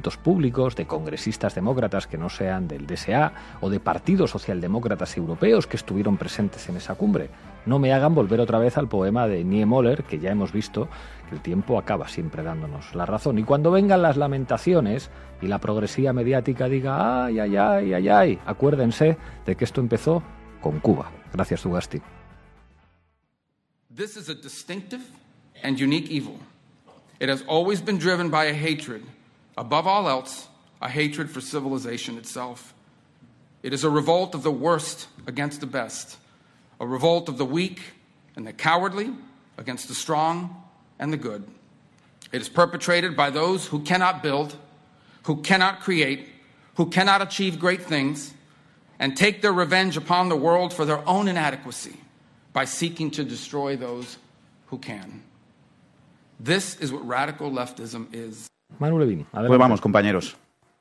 documentos públicos de congresistas demócratas que no sean del DSA o de partidos socialdemócratas europeos que estuvieron presentes en esa cumbre. No me hagan volver otra vez al poema de Niemöller, que ya hemos visto que el tiempo acaba siempre dándonos la razón. Y cuando vengan las lamentaciones y la progresía mediática diga ¡ay, ay, ay, ay, ay!, acuérdense de que esto empezó con Cuba. Gracias, Ugasti. This is a distinctive and unique evil. It has always been driven by a hatred, above all else, a hatred for civilization itself. It is a revolt of the worst against the best, a revolt of the weak and the cowardly against the strong and the good. It is perpetrated by those who cannot build, who cannot create, who cannot achieve great things, and take their revenge upon the world for their own inadequacy by seeking to destroy those who can. This is what radical leftism is. Manu Levin, adelante. Pues vamos, compañeros.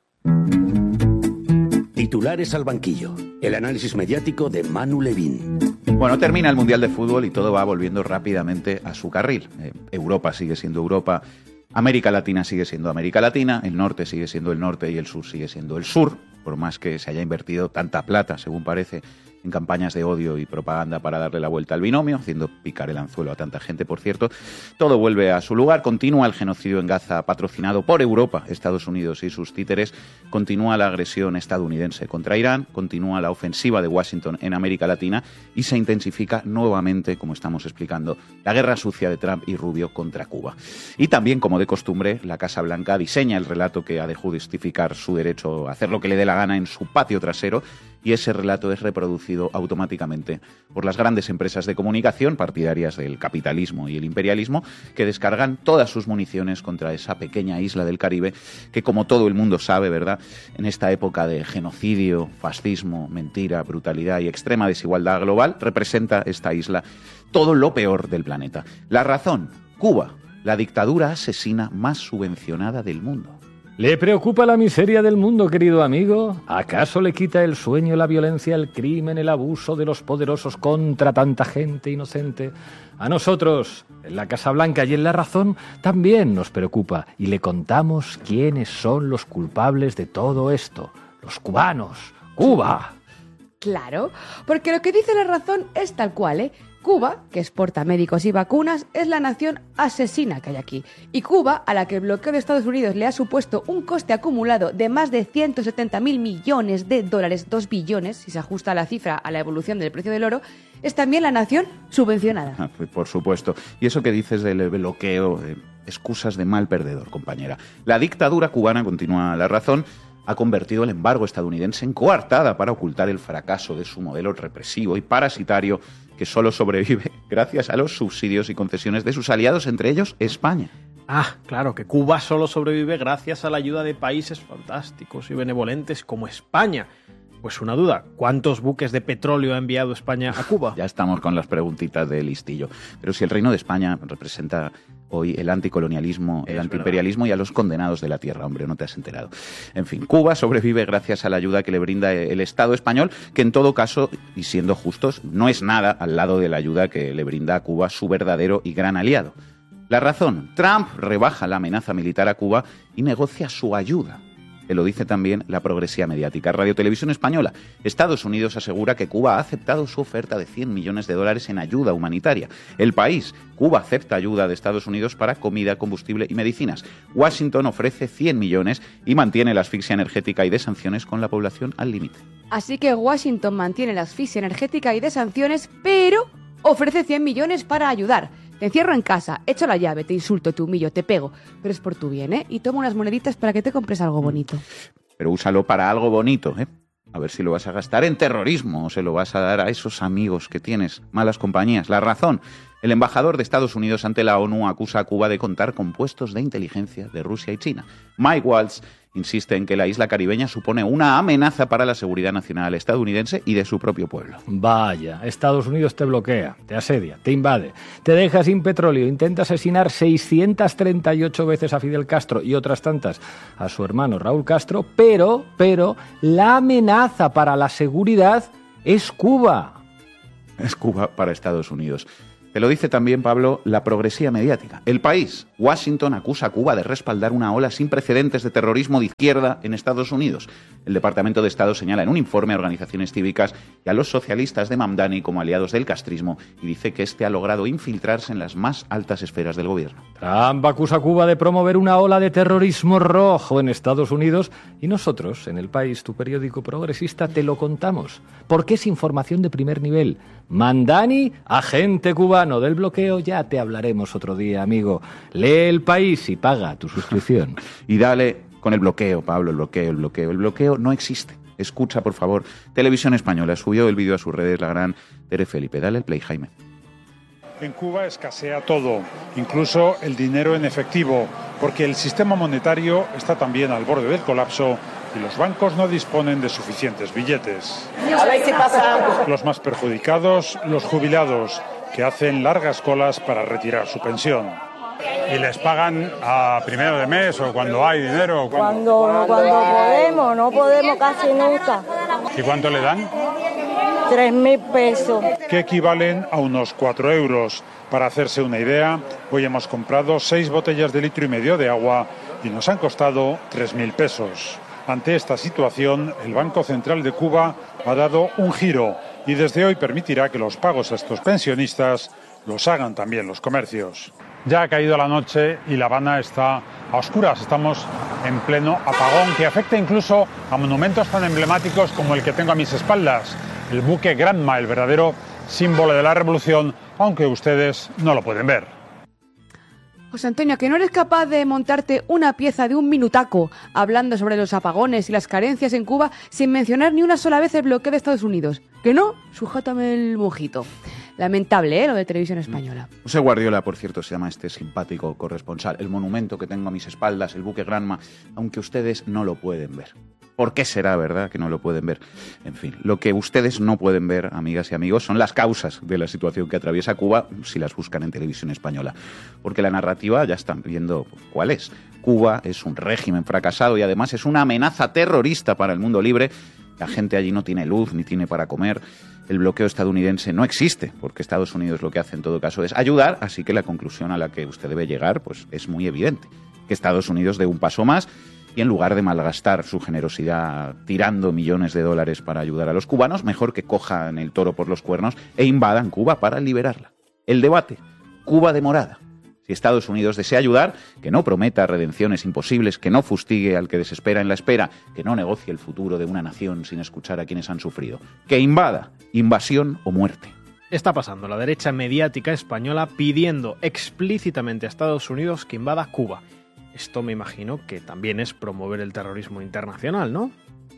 Titulares al banquillo. El análisis mediático de Manu Levin. Bueno, termina el Mundial de Fútbol y todo va volviendo rápidamente a su carril. Europa sigue siendo Europa, América Latina sigue siendo América Latina, el norte sigue siendo el norte y el sur sigue siendo el sur, por más que se haya invertido tanta plata, según parece, en campañas de odio y propaganda para darle la vuelta al binomio, haciendo picar el anzuelo a tanta gente, por cierto. Todo vuelve a su lugar, continúa el genocidio en Gaza patrocinado por Europa, Estados Unidos y sus títeres, continúa la agresión estadounidense contra Irán, continúa la ofensiva de Washington en América Latina y se intensifica nuevamente, como estamos explicando, la guerra sucia de Trump y Rubio contra Cuba. Y también, como de costumbre, la Casa Blanca diseña el relato que ha de justificar su derecho a hacer lo que le dé la gana en su patio trasero, y ese relato es reproducido automáticamente por las grandes empresas de comunicación partidarias del capitalismo y el imperialismo, que descargan todas sus municiones contra esa pequeña isla del Caribe que, como todo el mundo sabe, ¿verdad?, en esta época de genocidio, fascismo, mentira, brutalidad y extrema desigualdad global, representa esta isla todo lo peor del planeta. La razón: Cuba, la dictadura asesina más subvencionada del mundo. ¿Le preocupa la miseria del mundo, querido amigo? ¿Acaso le quita el sueño, la violencia, el crimen, el abuso de los poderosos contra tanta gente inocente? A nosotros, en la Casa Blanca y en La Razón, también nos preocupa y le contamos quiénes son los culpables de todo esto. Los cubanos. ¡Cuba! Claro, porque lo que dice La Razón es tal cual, ¿eh? Cuba, que exporta médicos y vacunas, es la nación asesina que hay aquí. Y Cuba, a la que el bloqueo de Estados Unidos le ha supuesto un coste acumulado de más de 170.000 millones de dólares, 2 billones, si se ajusta la cifra a la evolución del precio del oro, es también la nación subvencionada. Por supuesto. Y eso que dices del bloqueo, excusas de mal perdedor, compañera. La dictadura cubana, continúa La Razón, ha convertido el embargo estadounidense en coartada para ocultar el fracaso de su modelo represivo y parasitario, que solo sobrevive gracias a los subsidios y concesiones de sus aliados, entre ellos España. Ah, claro, que Cuba solo sobrevive gracias a la ayuda de países fantásticos y benevolentes como España. Pues una duda, ¿cuántos buques de petróleo ha enviado España a Cuba? Ya estamos con las preguntitas de listillo. Pero si el Reino de España representa hoy el anticolonialismo, el antiimperialismo y a los condenados de la tierra, hombre, no te has enterado. En fin, Cuba sobrevive gracias a la ayuda que le brinda el Estado español, que en todo caso, y siendo justos, no es nada al lado de la ayuda que le brinda a Cuba su verdadero y gran aliado. La razón: Trump rebaja la amenaza militar a Cuba y negocia su ayuda. Que lo dice también la progresía mediática. Radio Televisión Española. Estados Unidos asegura que Cuba ha aceptado su oferta de 100 millones de dólares en ayuda humanitaria. El País: Cuba acepta ayuda de Estados Unidos para comida, combustible y medicinas. Washington ofrece 100 millones y mantiene la asfixia energética y de sanciones con la población al límite. Así que Washington mantiene la asfixia energética y de sanciones, pero ofrece 100 millones para ayudar. Te encierro en casa, echo la llave, te insulto, te humillo, te pego, pero es por tu bien, ¿eh? Y toma unas moneditas para que te compres algo bonito. Pero úsalo para algo bonito, ¿eh? A ver si lo vas a gastar en terrorismo o se lo vas a dar a esos amigos que tienes, malas compañías. La razón: el embajador de Estados Unidos ante la ONU acusa a Cuba de contar con puestos de inteligencia de Rusia y China. Mike Waltz insiste en que la isla caribeña supone una amenaza para la seguridad nacional estadounidense y de su propio pueblo. Vaya, Estados Unidos te bloquea, te asedia, te invade, te deja sin petróleo, intenta asesinar 638 veces a Fidel Castro y otras tantas a su hermano Raúl Castro, pero la amenaza para la seguridad es Cuba. Es Cuba para Estados Unidos. Te lo dice también, Pablo, la progresía mediática. El País. Washington acusa a Cuba de respaldar una ola sin precedentes de terrorismo de izquierda en Estados Unidos. El Departamento de Estado señala en un informe a organizaciones cívicas y a los socialistas de Mamdani como aliados del castrismo y dice que este ha logrado infiltrarse en las más altas esferas del gobierno. Trump acusa a Cuba de promover una ola de terrorismo rojo en Estados Unidos y nosotros, en El País, tu periódico progresista, te lo contamos. Porque es información de primer nivel. Mamdani, agente cubano del bloqueo, ya te hablaremos otro día, amigo. Lee El País y paga tu suscripción. Y dale con el bloqueo, Pablo, el bloqueo. El bloqueo no existe. Escucha, por favor. Televisión Española subió el vídeo a sus redes, la gran Tere Felipe. Dale el play, Jaime. En Cuba escasea todo, incluso el dinero en efectivo, porque el sistema monetario está también al borde del colapso y los bancos no disponen de suficientes billetes. A ver si pasa algo. Los más perjudicados, los jubilados, que hacen largas colas para retirar su pensión. ¿Y les pagan a primero de mes o cuando hay dinero? Cuando podemos, no podemos casi nunca. ¿Y cuánto le dan? 3.000 pesos. Que equivalen a unos 4 euros. Para hacerse una idea, hoy hemos comprado 6 botellas de 1,5 litros de agua y nos han costado 3.000 pesos. Ante esta situación, el Banco Central de Cuba ha dado un giro y desde hoy permitirá que los pagos a estos pensionistas los hagan también los comercios. Ya ha caído la noche y La Habana está a oscuras. Estamos en pleno apagón que afecta incluso a monumentos tan emblemáticos como el que tengo a mis espaldas, el buque Granma, el verdadero símbolo de la revolución, aunque ustedes no lo pueden ver. José Antonio, ¿que no eres capaz de montarte una pieza de un minutaco hablando sobre los apagones y las carencias en Cuba sin mencionar ni una sola vez el bloqueo de Estados Unidos? ¿Que no? Sujátame el mojito. Lamentable, lo de Televisión Española. José Guardiola, por cierto, se llama este simpático corresponsal. El monumento que tengo a mis espaldas, el buque Granma, aunque ustedes no lo pueden ver. ¿Por qué será, verdad, que no lo pueden ver? En fin, lo que ustedes no pueden ver, amigas y amigos, son las causas de la situación que atraviesa Cuba si las buscan en Televisión Española. Porque la narrativa ya están viendo cuál es. Cuba es un régimen fracasado y además es una amenaza terrorista para el mundo libre. La gente allí no tiene luz ni tiene para comer. El bloqueo estadounidense no existe, porque Estados Unidos lo que hace en todo caso es ayudar, así que la conclusión a la que usted debe llegar pues es muy evidente. Que Estados Unidos dé un paso más y en lugar de malgastar su generosidad tirando millones de dólares para ayudar a los cubanos, mejor que cojan el toro por los cuernos e invadan Cuba para liberarla. El debate, Cuba demorada. Si Estados Unidos desea ayudar, que no prometa redenciones imposibles, que no fustigue al que desespera en la espera, que no negocie el futuro de una nación sin escuchar a quienes han sufrido. Que invada, invasión o muerte. Está pasando la derecha mediática española pidiendo explícitamente a Estados Unidos que invada Cuba. Esto me imagino que también es promover el terrorismo internacional, ¿no?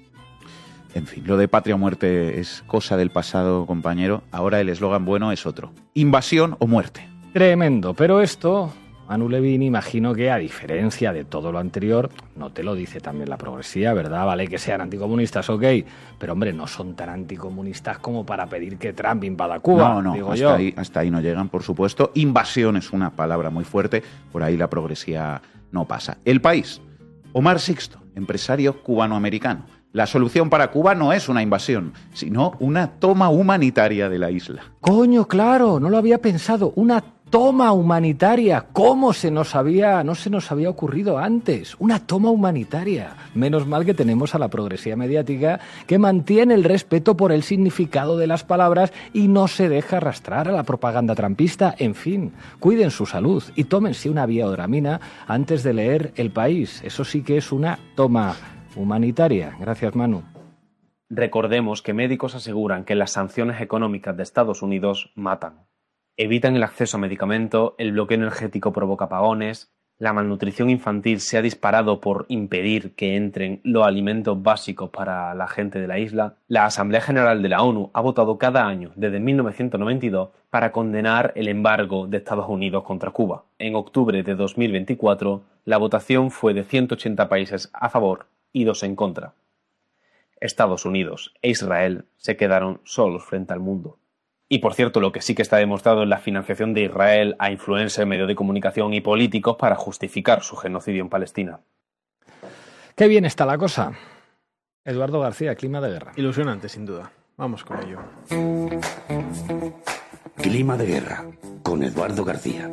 En fin, lo de patria o muerte es cosa del pasado, compañero. Ahora el eslogan bueno es otro. Invasión o muerte. Tremendo, pero esto, Manu Levin, imagino que a diferencia de todo lo anterior, no te lo dice también la progresía, ¿verdad? Vale que sean anticomunistas, ok, pero hombre, no son tan anticomunistas como para pedir que Trump invada Cuba, no, digo hasta ahí no llegan, por supuesto. Invasión es una palabra muy fuerte, por ahí la progresía no pasa. El País, Omar Sixto, empresario cubano-americano. La solución para Cuba no es una invasión, sino una toma humanitaria de la isla. Coño, claro, no lo había pensado, una toma humanitaria. ¿Cómo no se nos había ocurrido antes? Una toma humanitaria. Menos mal que tenemos a la progresía mediática que mantiene el respeto por el significado de las palabras y no se deja arrastrar a la propaganda trampista. En fin, cuiden su salud y tómense una Viaodramina antes de leer El País. Eso sí que es una toma humanitaria. Gracias, Manu. Recordemos que médicos aseguran que las sanciones económicas de Estados Unidos matan. Evitan el acceso a medicamentos, el bloqueo energético provoca apagones, la malnutrición infantil se ha disparado por impedir que entren los alimentos básicos para la gente de la isla. La Asamblea General de la ONU ha votado cada año desde 1992 para condenar el embargo de Estados Unidos contra Cuba. En octubre de 2024, la votación fue de 180 países a favor y 2 en contra. Estados Unidos e Israel se quedaron solos frente al mundo. Y por cierto, lo que sí que está demostrado es la financiación de Israel a influencers, medios de comunicación y políticos para justificar su genocidio en Palestina. Qué bien está la cosa. Eduardo García, clima de guerra. Ilusionante, sin duda. Vamos con ello. Clima de guerra. con Eduardo García.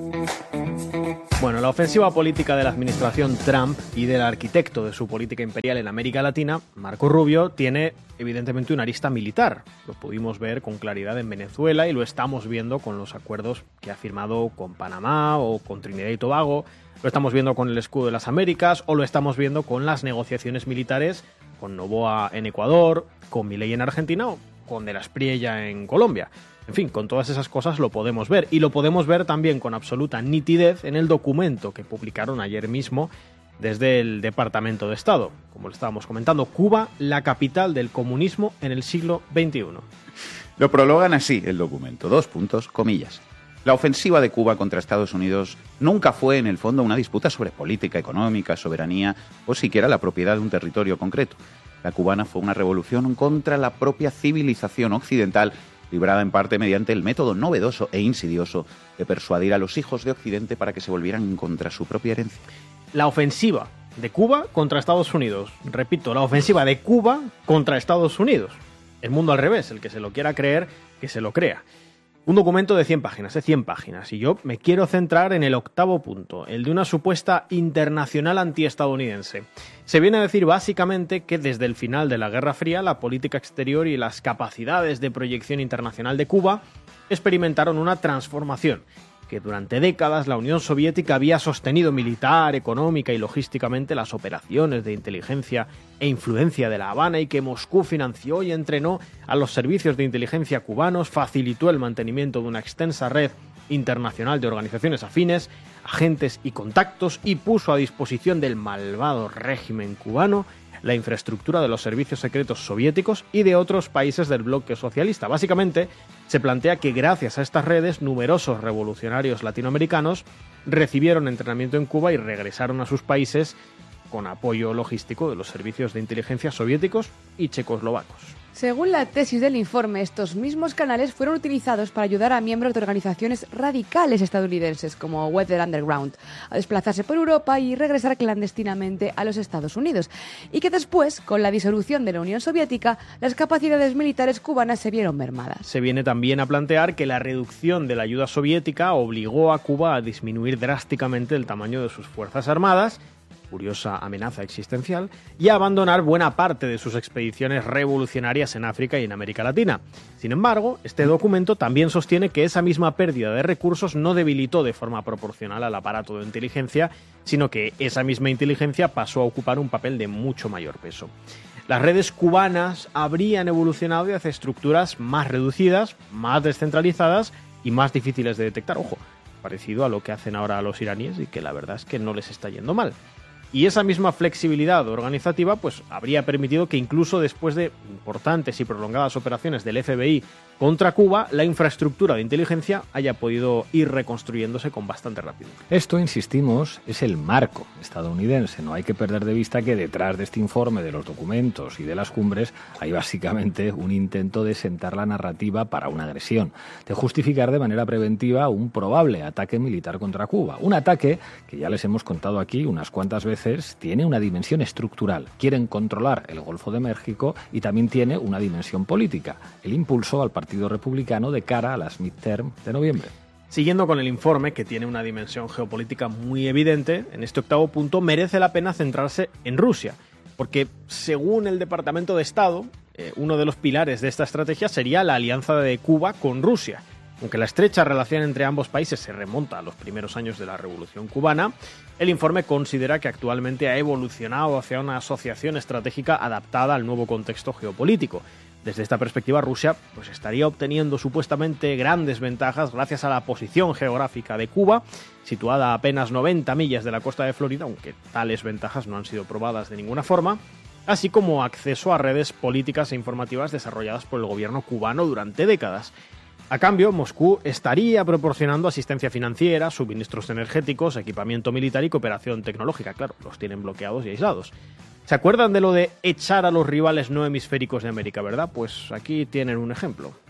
Bueno, la ofensiva política de la administración Trump y del arquitecto de su política imperial en América Latina, Marco Rubio, tiene evidentemente una arista militar. Lo pudimos ver con claridad en Venezuela y lo estamos viendo con los acuerdos que ha firmado con Panamá o con Trinidad y Tobago. Lo estamos viendo con el escudo de las Américas o lo estamos viendo con las negociaciones militares con Noboa en Ecuador, con Milei en Argentina o con De la Espriella en Colombia. En fin, con todas esas cosas lo podemos ver. Y lo podemos ver también con absoluta nitidez en el documento que publicaron ayer mismo desde el Departamento de Estado. Como lo estábamos comentando, Cuba, la capital del comunismo en el siglo XXI. Lo prologan así el documento, 2 puntos, comillas. La ofensiva de Cuba contra Estados Unidos nunca fue en el fondo una disputa sobre política económica, soberanía o siquiera la propiedad de un territorio concreto. La cubana fue una revolución contra la propia civilización occidental, librada en parte mediante el método novedoso e insidioso de persuadir a los hijos de Occidente para que se volvieran contra su propia herencia. La ofensiva de Cuba contra Estados Unidos. Repito, la ofensiva de Cuba contra Estados Unidos. El mundo al revés, el que se lo quiera creer, que se lo crea. Un documento de 100 páginas, y yo me quiero centrar en el 8º punto, el de una supuesta internacional antiestadounidense. Se viene a decir básicamente que desde el final de la Guerra Fría, la política exterior y las capacidades de proyección internacional de Cuba experimentaron una transformación, que durante décadas la Unión Soviética había sostenido militar, económica y logísticamente las operaciones de inteligencia e influencia de La Habana y que Moscú financió y entrenó a los servicios de inteligencia cubanos, facilitó el mantenimiento de una extensa red internacional de organizaciones afines, agentes y contactos y puso a disposición del malvado régimen cubano la infraestructura de los servicios secretos soviéticos y de otros países del bloque socialista. Básicamente, se plantea que gracias a estas redes, numerosos revolucionarios latinoamericanos recibieron entrenamiento en Cuba y regresaron a sus países con apoyo logístico de los servicios de inteligencia soviéticos y checoslovacos. Según la tesis del informe, estos mismos canales fueron utilizados para ayudar a miembros de organizaciones radicales estadounidenses como Weather Underground a desplazarse por Europa y regresar clandestinamente a los Estados Unidos, y que después, con la disolución de la Unión Soviética, las capacidades militares cubanas se vieron mermadas. Se viene también a plantear que la reducción de la ayuda soviética obligó a Cuba a disminuir drásticamente el tamaño de sus fuerzas armadas, curiosa amenaza existencial, y a abandonar buena parte de sus expediciones revolucionarias en África y en América Latina. Sin embargo, este documento también sostiene que esa misma pérdida de recursos no debilitó de forma proporcional al aparato de inteligencia, sino que esa misma inteligencia pasó a ocupar un papel de mucho mayor peso. Las redes cubanas habrían evolucionado hacia estructuras más reducidas, más descentralizadas y más difíciles de detectar. Ojo, parecido a lo que hacen ahora los iraníes y que la verdad es que no les está yendo mal. Y esa misma flexibilidad organizativa pues habría permitido que incluso después de importantes y prolongadas operaciones del FBI contra Cuba, la infraestructura de inteligencia haya podido ir reconstruyéndose con bastante rapidez. Esto, insistimos, es el marco estadounidense. No hay que perder de vista que detrás de este informe, de los documentos y de las cumbres, hay básicamente un intento de sentar la narrativa para una agresión, de justificar de manera preventiva un probable ataque militar contra Cuba. Un ataque que ya les hemos contado aquí unas cuantas veces, tiene una dimensión estructural. Quieren controlar el Golfo de México y también tiene una dimensión política, el impulso al Partido Republicano de cara a las midterm de noviembre. Siguiendo con el informe, que tiene una dimensión geopolítica muy evidente, en este 8º punto merece la pena centrarse en Rusia, porque según el Departamento de Estado, uno de los pilares de esta estrategia sería la alianza de Cuba con Rusia. Aunque la estrecha relación entre ambos países se remonta a los primeros años de la Revolución Cubana, el informe considera que actualmente ha evolucionado hacia una asociación estratégica adaptada al nuevo contexto geopolítico. Desde esta perspectiva, Rusia pues estaría obteniendo supuestamente grandes ventajas gracias a la posición geográfica de Cuba, situada a apenas 90 millas de la costa de Florida, aunque tales ventajas no han sido probadas de ninguna forma, así como acceso a redes políticas e informativas desarrolladas por el gobierno cubano durante décadas. A cambio, Moscú estaría proporcionando asistencia financiera, suministros energéticos, equipamiento militar y cooperación tecnológica. Claro, los tienen bloqueados y aislados. ¿Se acuerdan de lo de echar a los rivales no hemisféricos de América, verdad? Pues aquí tienen un ejemplo.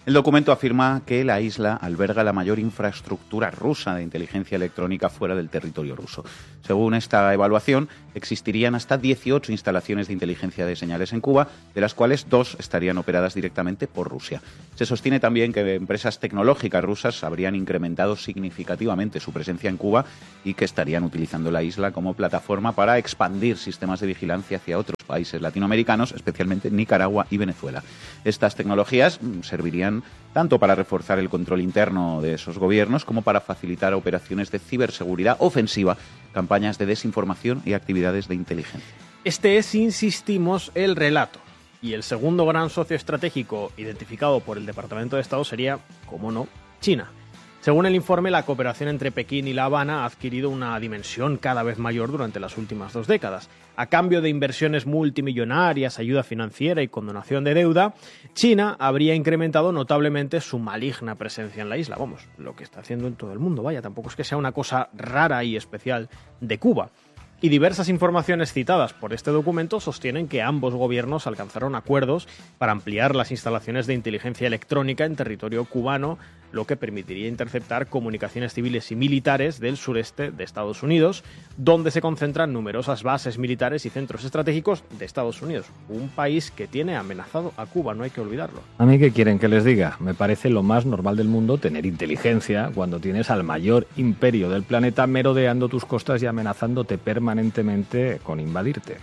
El documento afirma que la isla alberga la mayor infraestructura rusa de inteligencia electrónica fuera del territorio ruso. Según esta evaluación, existirían hasta 18 instalaciones de inteligencia de señales en Cuba, de las cuales 2 estarían operadas directamente por Rusia. Se sostiene también que empresas tecnológicas rusas habrían incrementado significativamente su presencia en Cuba y que estarían utilizando la isla como plataforma para expandir sistemas de vigilancia hacia otros países latinoamericanos, especialmente Nicaragua y Venezuela. Estas tecnologías servirían tanto para reforzar el control interno de esos gobiernos como para facilitar operaciones de ciberseguridad ofensiva, campañas de desinformación y actividades de inteligencia. Este es, insistimos, el relato. Y el segundo gran socio estratégico identificado por el Departamento de Estado sería, como no, China. Según el informe, la cooperación entre Pekín y La Habana ha adquirido una dimensión cada vez mayor durante las últimas 2 décadas. A cambio de inversiones multimillonarias, ayuda financiera y condonación de deuda, China habría incrementado notablemente su maligna presencia en la isla. Vamos, lo que está haciendo en todo el mundo, vaya, tampoco es que sea una cosa rara y especial de Cuba. Y diversas informaciones citadas por este documento sostienen que ambos gobiernos alcanzaron acuerdos para ampliar las instalaciones de inteligencia electrónica en territorio cubano, lo que permitiría interceptar comunicaciones civiles y militares del sureste de Estados Unidos, donde se concentran numerosas bases militares y centros estratégicos de Estados Unidos. Un país que tiene amenazado a Cuba, no hay que olvidarlo. ¿A mí qué quieren que les diga? Me parece lo más normal del mundo tener inteligencia cuando tienes al mayor imperio del planeta merodeando tus costas y amenazándote permanentemente con invadirte.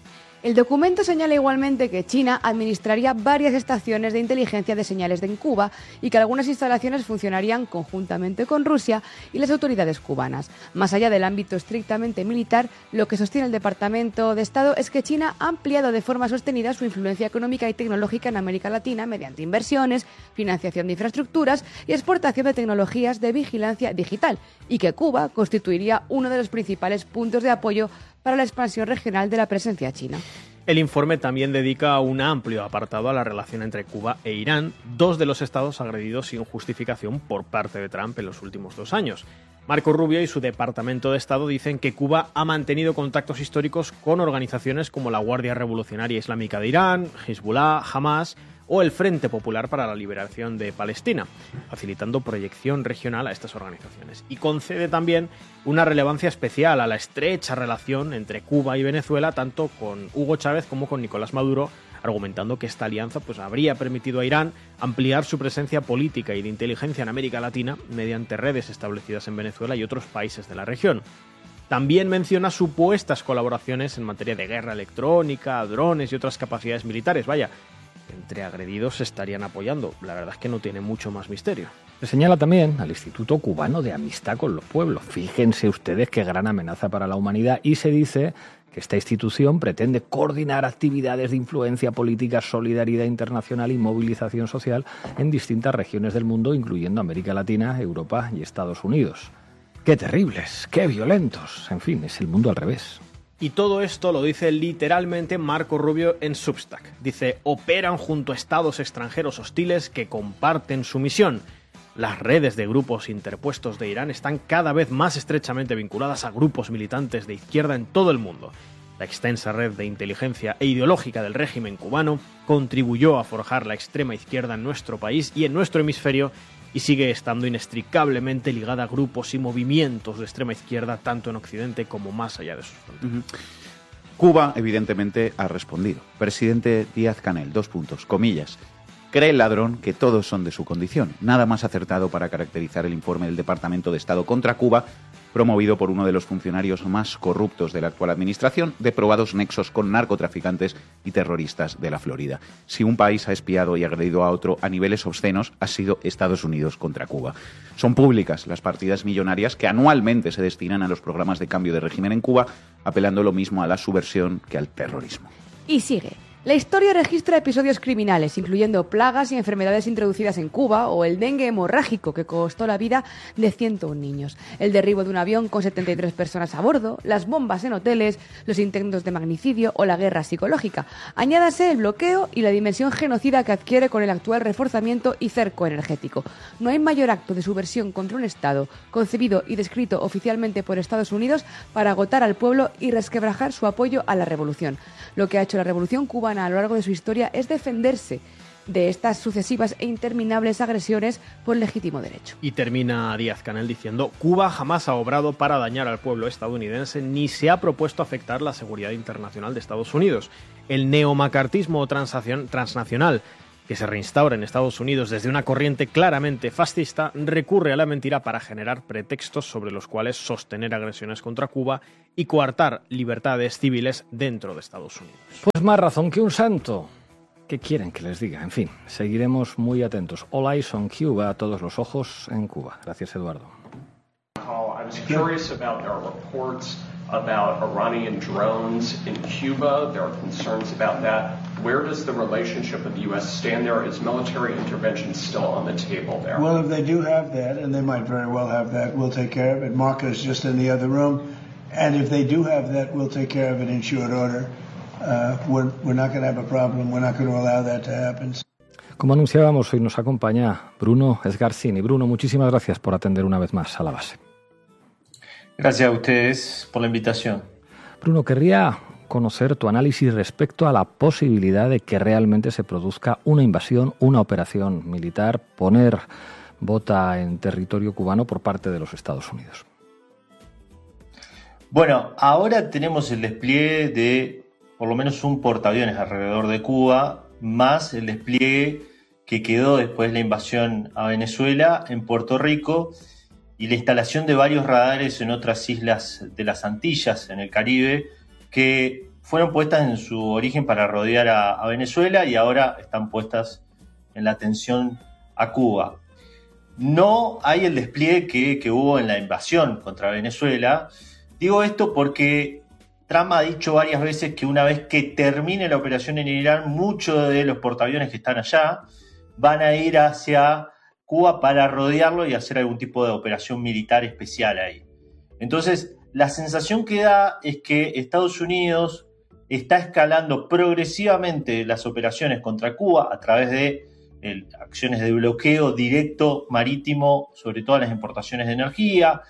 El documento señala igualmente que China administraría varias estaciones de inteligencia de señales en Cuba y que algunas instalaciones funcionarían conjuntamente con Rusia y las autoridades cubanas. Más allá del ámbito estrictamente militar, lo que sostiene el Departamento de Estado es que China ha ampliado de forma sostenida su influencia económica y tecnológica en América Latina mediante inversiones, financiación de infraestructuras y exportación de tecnologías de vigilancia digital, y que Cuba constituiría uno de los principales puntos de apoyo para la expansión regional de la presencia china. El informe también dedica un amplio apartado a la relación entre Cuba e Irán, 2 de los estados agredidos sin justificación por parte de Trump en los últimos 2 años. Marco Rubio y su Departamento de Estado dicen que Cuba ha mantenido contactos históricos con organizaciones como la Guardia Revolucionaria Islámica de Irán, Hezbollah, Hamas o el Frente Popular para la Liberación de Palestina, facilitando proyección regional a estas organizaciones. Y concede también una relevancia especial a la estrecha relación entre Cuba y Venezuela, tanto con Hugo Chávez como con Nicolás Maduro, argumentando que esta alianza habría permitido a Irán ampliar su presencia política y de inteligencia en América Latina mediante redes establecidas en Venezuela y otros países de la región. También menciona supuestas colaboraciones en materia de guerra electrónica, drones y otras capacidades militares. Vaya, entre agredidos se estarían apoyando. La verdad es que no tiene mucho más misterio. Se señala también al Instituto Cubano de Amistad con los Pueblos. Fíjense ustedes qué gran amenaza para la humanidad. Y se dice que esta institución pretende coordinar actividades de influencia política, solidaridad internacional y movilización social en distintas regiones del mundo, incluyendo América Latina, Europa y Estados Unidos. ¡Qué terribles! ¡Qué violentos! En fin, es el mundo al revés. Y todo esto lo dice literalmente Marco Rubio en Substack. Dice, operan junto a estados extranjeros hostiles que comparten su misión. Las redes de grupos interpuestos de Irán están cada vez más estrechamente vinculadas a grupos militantes de izquierda en todo el mundo. La extensa red de inteligencia e ideológica del régimen cubano contribuyó a forjar la extrema izquierda en nuestro país y en nuestro hemisferio, y sigue estando inextricablemente ligada a grupos y movimientos de extrema izquierda tanto en Occidente como más allá de sus fronteras. Cuba, evidentemente, ha respondido. Presidente Díaz-Canel, comillas. Cree el ladrón que todos son de su condición. Nada más acertado para caracterizar el informe del Departamento de Estado contra Cuba, promovido por uno de los funcionarios más corruptos de la actual administración, de probados nexos con narcotraficantes y terroristas de la Florida. Si un país ha espiado y agredido a otro a niveles obscenos, ha sido Estados Unidos contra Cuba. Son públicas las partidas millonarias que anualmente se destinan a los programas de cambio de régimen en Cuba, apelando lo mismo a la subversión que al terrorismo. Y sigue. La historia registra episodios criminales, incluyendo plagas y enfermedades introducidas en Cuba o el dengue hemorrágico que costó la vida de 101 niños, el derribo de un avión con 73 personas a bordo, las bombas en hoteles, los intentos de magnicidio o la guerra psicológica. Añádase el bloqueo y la dimensión genocida que adquiere con el actual reforzamiento y cerco energético. No hay mayor acto de subversión contra un Estado, concebido y descrito oficialmente por Estados Unidos para agotar al pueblo y resquebrajar su apoyo a la revolución. Lo que ha hecho la revolución cubana a lo largo de su historia es defenderse de estas sucesivas e interminables agresiones por legítimo derecho. Y termina Díaz-Canel diciendo: Cuba jamás ha obrado para dañar al pueblo estadounidense ni se ha propuesto afectar la seguridad internacional de Estados Unidos. El neomacartismo transnacional que se reinstaura en Estados Unidos desde una corriente claramente fascista recurre a la mentira para generar pretextos sobre los cuales sostener agresiones contra Cuba y coartar libertades civiles dentro de Estados Unidos. Pues más razón que un santo. ¿Qué quieren que les diga? En fin, seguiremos muy atentos. All eyes on Cuba, todos los ojos en Cuba. Gracias, Eduardo. I was curious about our reports about Iranian drones in Cuba. There are concerns about that. Where does the relationship of the U.S. stand there? Is military intervention still on the table there? Well, if they do have that, and they might very well have that, we'll take care of it. Mark is just in the other room. And if they do have that, we'll take care of it in short order. We're not going to have a problem. We're not going to allow that to happen. Como anunciábamos, hoy nos acompaña Bruno Sgarsini. Bruno, muchísimas gracias por atender una vez más a La Base. Gracias a ustedes por la invitación. Bruno, querría conocer tu análisis respecto a la posibilidad de que realmente se produzca una invasión, una operación militar, poner bota en territorio cubano por parte de los Estados Unidos. Bueno, ahora tenemos el despliegue de por lo menos un portaaviones alrededor de Cuba, más el despliegue que quedó después de la invasión a Venezuela en Puerto Rico y la instalación de varios radares en otras islas de las Antillas, en el Caribe, que fueron puestas en su origen para rodear a Venezuela y ahora están puestas en la atención a Cuba. No hay el despliegue que hubo en la invasión contra Venezuela. Digo esto porque Trump ha dicho varias veces que una vez que termine la operación en Irán, muchos de los portaaviones que están allá van a ir hacia Cuba para rodearlo y hacer algún tipo de operación militar especial ahí. Entonces, la sensación que da es que Estados Unidos está escalando progresivamente las operaciones contra Cuba a través de acciones de bloqueo directo marítimo, sobre todo las importaciones de energía,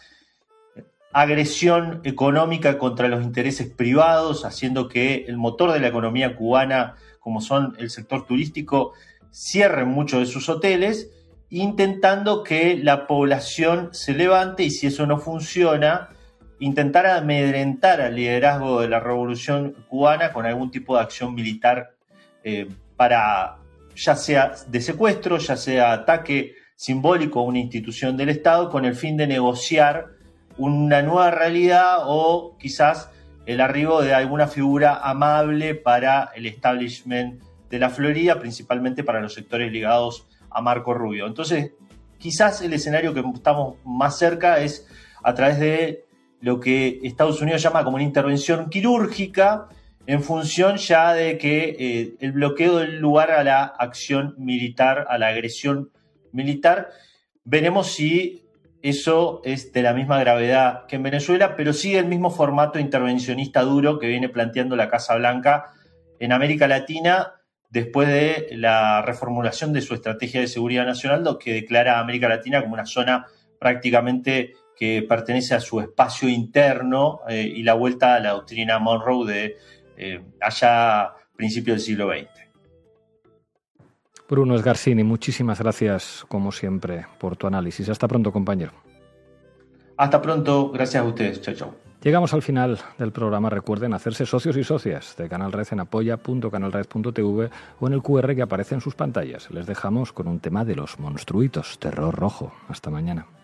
agresión económica contra los intereses privados, haciendo que el motor de la economía cubana, como son el sector turístico, cierren muchos de sus hoteles, intentando que la población se levante y si eso no funciona, intentar amedrentar al liderazgo de la revolución cubana con algún tipo de acción militar para, ya sea de secuestro, ya sea ataque simbólico a una institución del Estado, con el fin de negociar una nueva realidad o quizás el arribo de alguna figura amable para el establishment de la Florida, principalmente para los sectores ligados a Marco Rubio. Entonces, quizás el escenario que estamos más cerca es a través de lo que Estados Unidos llama como una intervención quirúrgica, en función ya de que el bloqueo del lugar a la acción militar, a la agresión militar. Veremos si eso es de la misma gravedad que en Venezuela, pero sigue el mismo formato intervencionista duro que viene planteando la Casa Blanca en América Latina después de la reformulación de su estrategia de seguridad nacional, lo que declara a América Latina como una zona prácticamente que pertenece a su espacio interno y la vuelta a la doctrina Monroe de allá a principios del siglo XX. Bruno Sgarsini, muchísimas gracias, como siempre, por tu análisis. Hasta pronto, compañero. Hasta pronto, gracias a ustedes. Chao, chao. Llegamos al final del programa. Recuerden hacerse socios y socias de Canal Red en apoya.canalred.tv o en el QR que aparece en sus pantallas. Les dejamos con un tema de Los Monstruitos, Terror Rojo. Hasta mañana.